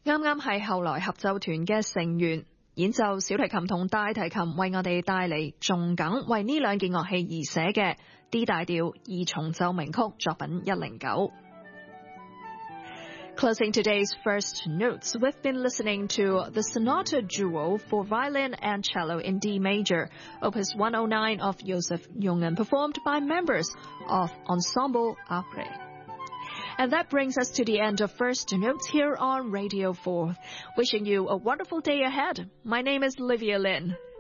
啱啱係後來合奏團嘅成員演奏小提琴同大提琴，為我哋帶嚟頌梗為呢兩件樂器而寫嘅 D 大調二重奏鳴曲作品109。Closing today's first notes, we've been listening to the Sonata Duo for violin and cello in D major, Opus 109 of Joseph Jungen, performed by members of Ensemble Apres. And that brings us to the end of First Notes here on Radio 4. Wishing you a wonderful day ahead. My name is Livia Lin.